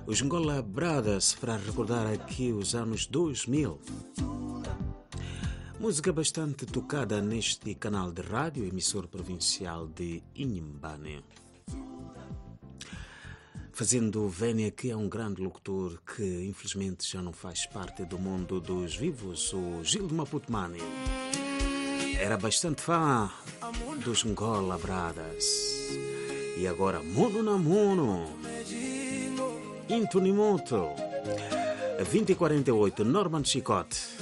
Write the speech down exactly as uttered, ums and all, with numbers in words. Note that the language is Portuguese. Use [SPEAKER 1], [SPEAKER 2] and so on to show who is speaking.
[SPEAKER 1] Os Ngola Brothers, para recordar aqui os anos dois mil. Música bastante tocada neste canal de rádio, emissor provincial de Inhambane. Fazendo vénia que é um grande locutor que infelizmente já não faz parte do mundo dos vivos, o Gil de Maputo Mani. Era bastante fã dos Ngola Brothers. E agora, Mono na Mono. Intonimoto. vinte e quarenta e oito, Norman Chicote.